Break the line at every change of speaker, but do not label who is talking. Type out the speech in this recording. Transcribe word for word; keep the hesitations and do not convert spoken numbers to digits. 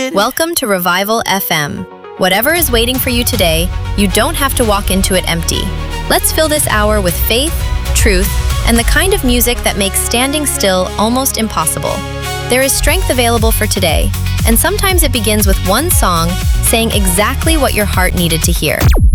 Welcome to Revival F M. Whatever is waiting for you today, you don't have to walk into it empty. Let's fill this hour with faith, truth, and the kind of music that makes standing still almost impossible. There is strength available for today, and sometimes it begins with one song saying exactly what your heart needed to hear.